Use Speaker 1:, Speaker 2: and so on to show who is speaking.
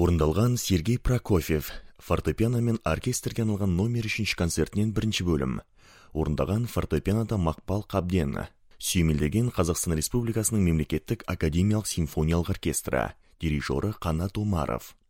Speaker 1: Орындалған Сергей Прокофьев, фортепиано мен оркестрге арналған номер 3 концертінен бірінші бөлім. Орындаған фортепианода Мақпал Қабден. Сүйемелдеген Қазақстан Республикасының мемлекеттік академиялық симфониялық оркестрі. Дирижері Қанат Омаров.